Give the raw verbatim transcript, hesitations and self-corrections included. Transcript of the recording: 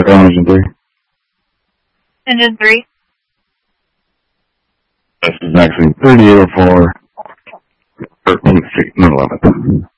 Back on engine three. Engine three. This is actually thirty-eight oh four, thirteenth Street, Middle eleventh.